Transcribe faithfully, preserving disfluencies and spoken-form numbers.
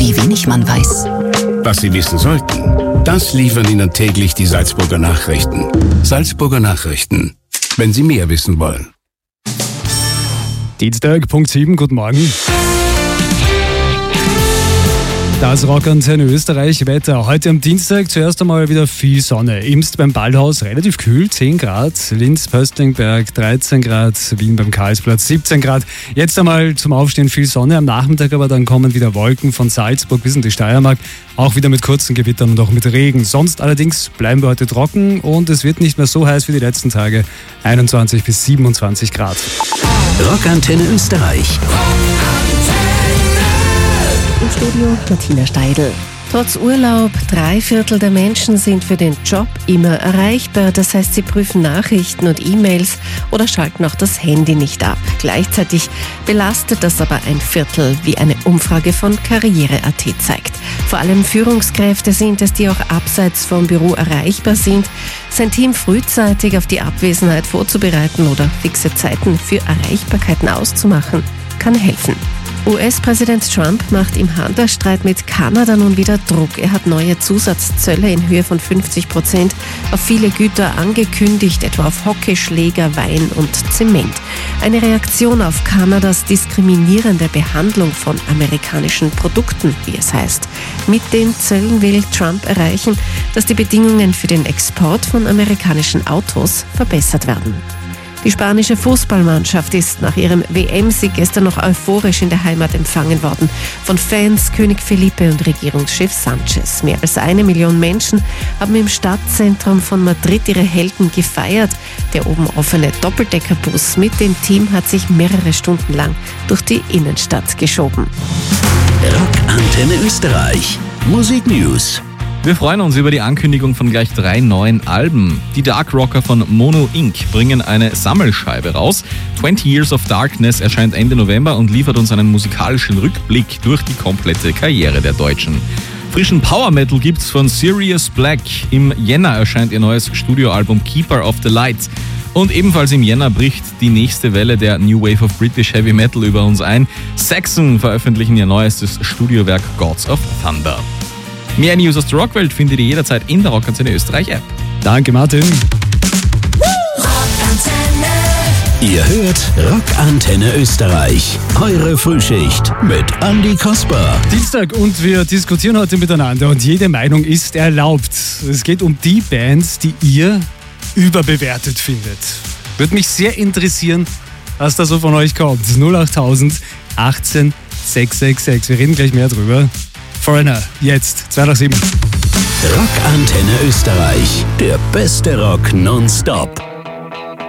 Wie wenig man weiß. Was Sie wissen sollten, das liefern Ihnen täglich die Salzburger Nachrichten. Salzburger Nachrichten, wenn Sie mehr wissen wollen. Dienstag, Punkt sieben, guten Morgen. Das Rockantenne Österreich Wetter. Heute am Dienstag zuerst einmal wieder viel Sonne. Imst beim Ballhaus relativ kühl, zehn Grad. Linz, Pöstlingberg dreizehn Grad. Wien beim Karlsplatz siebzehn Grad. Jetzt einmal zum Aufstehen viel Sonne. Am Nachmittag aber dann kommen wieder Wolken von Salzburg bis in die Steiermark. Auch wieder mit kurzen Gewittern und auch mit Regen. Sonst allerdings bleiben wir heute trocken und es wird nicht mehr so heiß wie die letzten Tage. einundzwanzig bis siebenundzwanzig Grad. Rockantenne Österreich. Im Studio Martina Steidl. Trotz Urlaub, drei Viertel der Menschen sind für den Job immer erreichbar. Das heißt, sie prüfen Nachrichten und E-Mails oder schalten auch das Handy nicht ab. Gleichzeitig belastet das aber ein Viertel, wie eine Umfrage von Karriere Punkt at zeigt. Vor allem Führungskräfte sind es, die auch abseits vom Büro erreichbar sind. Sein Team frühzeitig auf die Abwesenheit vorzubereiten oder fixe Zeiten für Erreichbarkeiten auszumachen, kann helfen. U S-Präsident Trump macht im Handelsstreit mit Kanada nun wieder Druck. Er hat neue Zusatzzölle in Höhe von fünfzig Prozent auf viele Güter angekündigt, etwa auf Hockeyschläger, Wein und Zement. Eine Reaktion auf Kanadas diskriminierende Behandlung von amerikanischen Produkten, wie es heißt. Mit den Zöllen will Trump erreichen, dass die Bedingungen für den Export von amerikanischen Autos verbessert werden. Die spanische Fußballmannschaft ist nach ihrem W M-Sieg gestern noch euphorisch in der Heimat empfangen worden. Von Fans, König Felipe und Regierungschef Sanchez. Mehr als eine Million Menschen haben im Stadtzentrum von Madrid ihre Helden gefeiert. Der oben offene Doppeldeckerbus mit dem Team hat sich mehrere Stunden lang durch die Innenstadt geschoben. Rockantenne Österreich. Musik News. Wir freuen uns über die Ankündigung von gleich drei neuen Alben. Die Dark Rocker von Mono Incorporated bringen eine Sammelscheibe raus. twenty Years of Darkness erscheint Ende November und liefert uns einen musikalischen Rückblick durch die komplette Karriere der Deutschen. Frischen Power Metal gibt's von Sirius Black. Im Jänner erscheint ihr neues Studioalbum Keeper of the Light. Und ebenfalls im Jänner bricht die nächste Welle der New Wave of British Heavy Metal über uns ein. Saxon veröffentlichen ihr neuestes Studiowerk Gods of Thunder. Mehr News aus der Rockwelt findet ihr jederzeit in der Rockantenne Österreich App. Danke, Martin. Ihr hört Rockantenne Österreich. Eure Frühschicht mit Andi Kasper. Dienstag und wir diskutieren heute miteinander und jede Meinung ist erlaubt. Es geht um die Bands, die ihr überbewertet findet. Würde mich sehr interessieren, was da so von euch kommt. null achttausend achtzehn sechs sechs sechs. Wir reden gleich mehr drüber. Foreigner, jetzt, zwei nach sieben. Rockantenne Österreich, der beste Rock nonstop.